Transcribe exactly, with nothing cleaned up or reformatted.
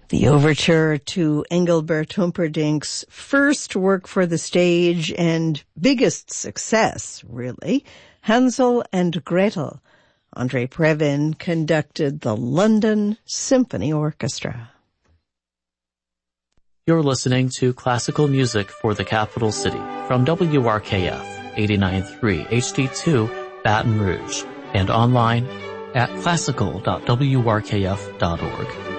The overture to Engelbert Humperdinck's first work for the stage and biggest success, really, Hansel and Gretel. Andre Previn conducted the London Symphony Orchestra. You're listening to classical music for the capital city from W R K F eighty-nine point three H D two Baton Rouge and online at classical dot w r k f dot org.